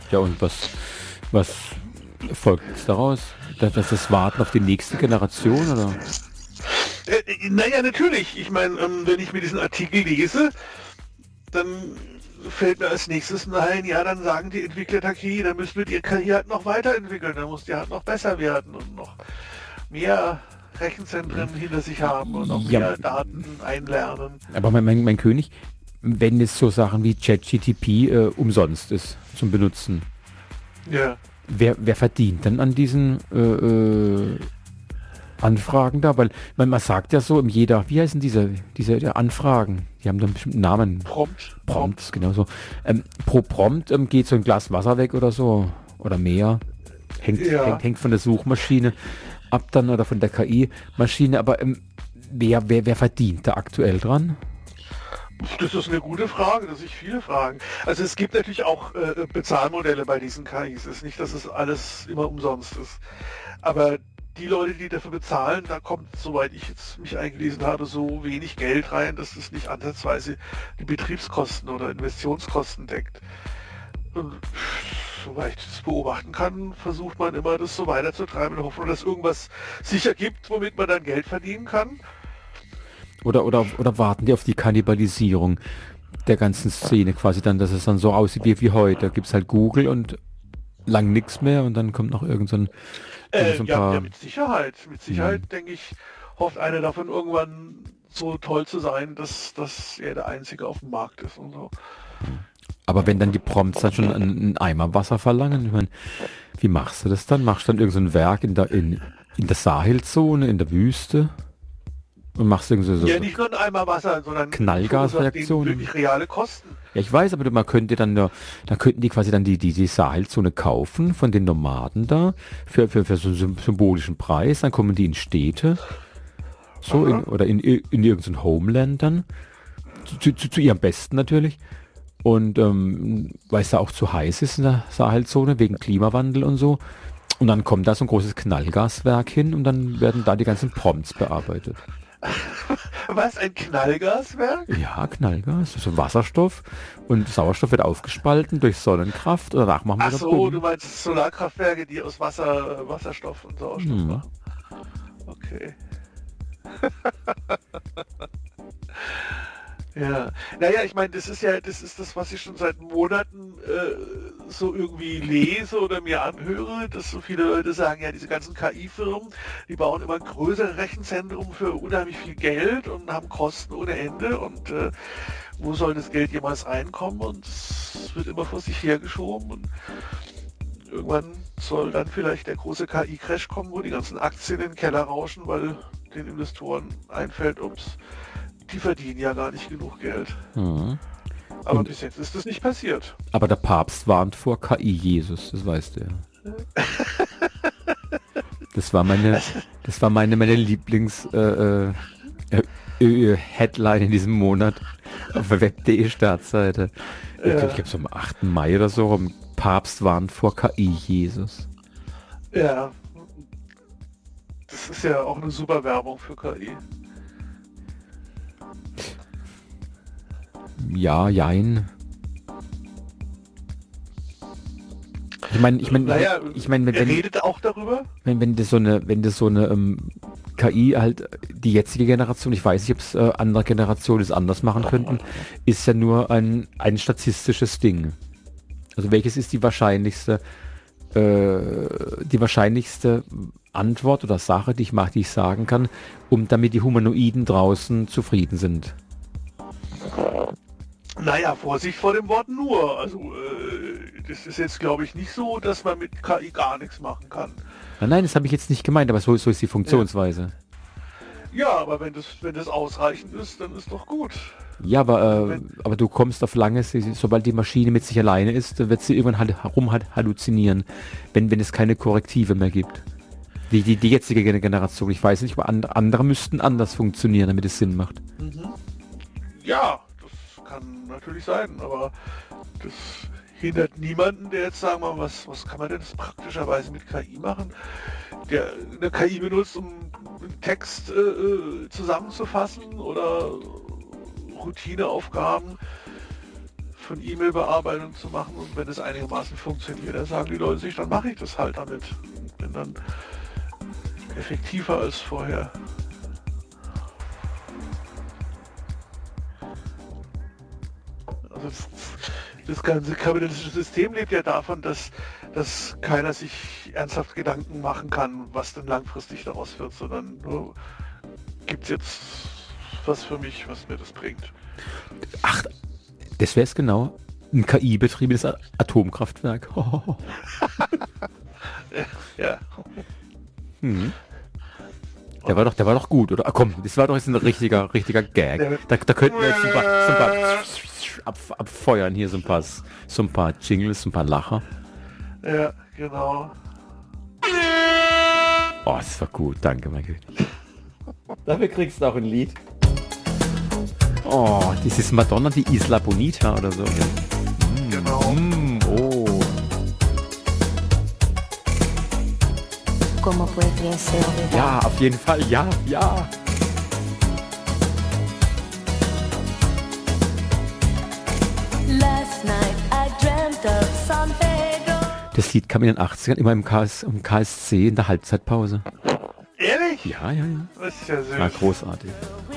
Ja, und was folgt jetzt daraus? Das Warten auf die nächste Generation, oder? Naja, natürlich. Ich meine, wenn ich mir diesen Artikel lese, dann fällt mir als nächstes ein, ja, dann sagen die Entwickler der KI, dann müssen wir die KI halt noch weiterentwickeln, dann muss die halt noch besser werden und noch mehr Rechenzentren hinter sich haben und auch Ja, mehr Daten einlernen. aber mein König, wenn es so Sachen wie ChatGTP umsonst ist zum Benutzen, Ja, wer verdient denn an diesen Anfragen da? Weil man sagt ja so, wie heißen diese Anfragen? Die haben dann einen bestimmten Namen. Prompt. Prompts, genau so. Pro Prompt geht so ein Glas Wasser weg oder so. Oder mehr. Ja, Hängt von der Suchmaschine ab dann oder von der KI-Maschine. Aber wer verdient da aktuell dran? das ist eine gute Frage, das sich viele fragen. Also es gibt natürlich auch Bezahlmodelle bei diesen KIs. Es ist nicht, dass es alles immer umsonst ist. Aber die Leute, die dafür bezahlen, da kommt, soweit ich jetzt mich eingelesen habe, so wenig Geld rein, dass es nicht ansatzweise die Betriebskosten oder Investitionskosten deckt. Und soweit ich das beobachten kann, versucht man immer, das so weiterzutreiben in der Hoffnung, dass irgendwas sicher gibt, womit man dann Geld verdienen kann. Oder warten die auf die Kannibalisierung der ganzen Szene quasi dann, dass es dann so aussieht wie heute. Da gibt es halt Google und lang nichts mehr und dann kommt noch irgend so ein Ja, paar. mit Sicherheit. Mit Hm. Sicherheit, denke ich, hofft einer davon irgendwann so toll zu sein, dass er der Einzige auf dem Markt ist und so. Aber wenn dann die Prompts dann schon einen Eimer Wasser verlangen, ich mein, wie machst du das dann? Machst du dann irgend so ein Werk in der Sahelzone, in der Wüste und machst irgendwie Ja, so nicht nur ein Eimer Wasser, sondern verursacht denen Knallgasreaktionen? wirklich reale Kosten. Ja, ich weiß, aber man könnte dann könnten die quasi dann die Sahelzone kaufen von den Nomaden da für so einen symbolischen Preis. Dann kommen die in Städte, so Aha. in irgendein Homeland dann, zu ihrem Besten natürlich. Und weil es da auch zu heiß ist in der Sahelzone wegen Klimawandel und so. Und dann kommt da so ein großes Knallgaswerk hin und dann werden da die ganzen Prompts bearbeitet. Was, ein Knallgaswerk? Ja, Knallgas, also Wasserstoff und Sauerstoff wird aufgespalten durch Sonnenkraft und danach machen wir Ach da so, du Bumm. meinst Solarkraftwerke, die aus Wasserstoff und Sauerstoff Hm. machen. Okay. Ja, naja, ich meine, das ist das, was ich schon seit Monaten so irgendwie lese oder mir anhöre, dass so viele Leute sagen, ja, diese ganzen KI-Firmen, die bauen immer größere Rechenzentren für unheimlich viel Geld und haben Kosten ohne Ende und wo soll das Geld jemals reinkommen und es wird immer vor sich hergeschoben und irgendwann soll dann vielleicht der große KI-Crash kommen, wo die ganzen Aktien in den Keller rauschen, weil den Investoren einfällt, ups, die verdienen ja gar nicht genug Geld. Mhm. Aber Und, bis jetzt ist das nicht passiert. aber der Papst warnt vor KI-Jesus, das weißt du ja. Das war meine Lieblings Headline in diesem Monat auf der Web.de Startseite. Ich Ja, glaube, so am 8. Mai oder so, Papst warnt vor KI-Jesus. ja, das ist ja auch eine super Werbung für KI. Ja, jein. Naja, Ich meine, er redet auch darüber. wenn das so eine KI halt, die jetzige Generation, ich weiß nicht, ob es andere Generationen es anders machen könnten, ist ja nur ein statistisches Ding. Also welches ist die wahrscheinlichste Antwort oder Sache, die ich sagen kann, um damit die Humanoiden draußen zufrieden sind. Naja, Vorsicht vor dem Wort nur. Also, das ist jetzt, glaube ich, nicht so, dass man mit KI gar nichts machen kann. Nein, das habe ich jetzt nicht gemeint, aber so ist die Ja, Funktionsweise. ja, aber wenn das ausreichend ist, dann ist doch gut. Ja, Also wenn, aber du kommst auf sobald die Maschine mit sich alleine ist, dann wird sie irgendwann halt halluzinieren, wenn es keine Korrektive mehr gibt. Die jetzige Generation, ich weiß nicht, aber andere müssten anders funktionieren, damit es Sinn macht. mhm. Ja, das kann natürlich sein, aber das hindert niemanden, der jetzt sagen wir mal, was kann man denn das praktischerweise mit KI machen? Der eine KI benutzt, um einen Text zusammenzufassen oder Routineaufgaben von E-Mail-Bearbeitung zu machen und wenn es einigermaßen funktioniert, dann sagen die Leute sich, dann mache ich das halt damit. Bin dann effektiver als vorher. Also das ganze kapitalistische System lebt ja davon, dass keiner sich ernsthaft Gedanken machen kann, was denn langfristig daraus wird, sondern nur gibt es jetzt was für mich, was mir das bringt. Ach, das wäre es genau. Ein KI-betriebenes Atomkraftwerk. Ja. Hm. Der war doch gut, oder? Ah, komm, das war doch jetzt ein richtiger Gag. Da könnten wir jetzt so ein paar abfeuern hier, so ein paar Jingles, ein paar Lacher. Ja, genau. Oh, das war gut, danke, mein König. Dafür kriegst du auch ein Lied. Oh, dieses Madonna, die Isla Bonita oder so. Genau. Oh. Ja, auf jeden Fall, ja. Das Lied kam in den 80ern immer im KSC in der Halbzeitpause. Ehrlich? Ja. Das ist ja süß. War großartig.